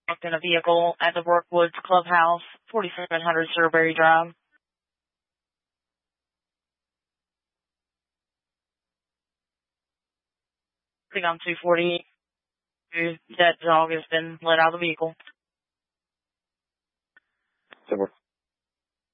in a vehicle at the Brookwoods Clubhouse, 4700 Surbury Drive. I think I'm 240. That dog has been let out of the vehicle. Super.